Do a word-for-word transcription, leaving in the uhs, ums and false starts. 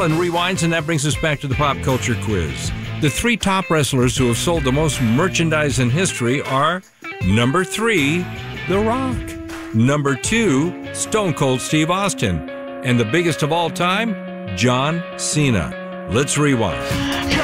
and rewinds, and that brings us back to the pop culture quiz. The three top wrestlers who have sold the most merchandise in history are number three, The Rock, number two, Stone Cold Steve Austin, and the biggest of all time, John Cena. Let's rewind.